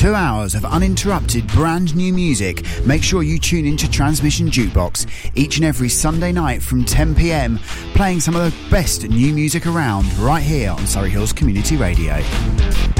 2 hours of uninterrupted brand new music, make sure you tune into Transmission Jukebox each and every Sunday night from 10 p.m, playing some of the best new music around right here on Surrey Hills Community Radio.